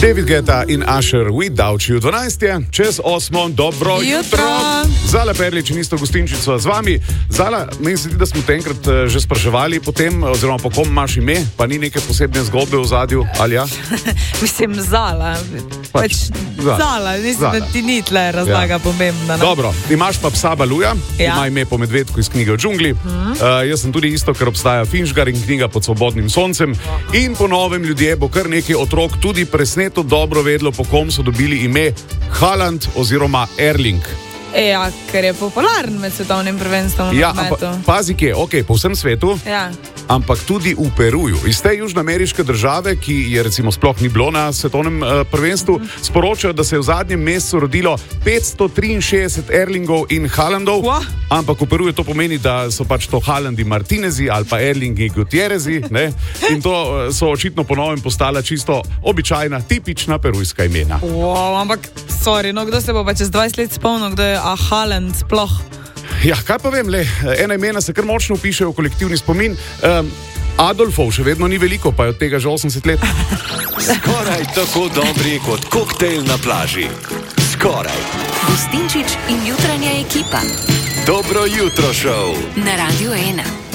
David Guetta in Usher Without You. 12 je, čez 8, dobro jutro. Zala Perlič in isto gostinčico z vami. Zala, meni se zdi, da smo te enkrat že spraševali potem, oziroma po kom imaš ime, pa ni neke posebne zgodbe v zadju, ali ja? Mislim, Zala. Zala, mislim, da ti ni tle razlaga pomembna. Ne? Dobro, imaš pa psa Baluja, ima ime po medvedku iz knjige o džungli. Jaz sem tudi isto, ker obstaja Finžgar in knjiga Pod svobodnim soncem. In po novem ljudje bo kar nekaj otrok tudi presneto dobro vedlo, po kom so dobili ime Haaland oziroma Erling. Ja, ker je popularen med svetovnim prvenstvom. Ja, pazi kje, po vsem svetu, ampak tudi v Peruju. Iz te južnoameriške države, ki je recimo sploh ni bilo na svetovnem prvenstvu, sporočajo, da se je v zadnjem mesecu rodilo 563 Erlingov in Haalandov, ampak v Peruju to pomeni, da so pač to Haalandi Martinezi ali pa Erlingi Gutierrezi, ne? In to so očitno po novem postala čisto običajna, tipična perujska imena. Ampak, kdo se bo pa čez 20 let spomnil, kdo je Haaland sploh? Ja, kaj pa vem, ena imena se kar močno vpiše v kolektivni spomin. Adolfov še vedno ni veliko, pa je od tega že 80 let. Skoraj tako dobri kot koktejl na plaži. Skoraj. Gostinčič in jutranja ekipa. Dobro jutro, šov. Na Radio 1.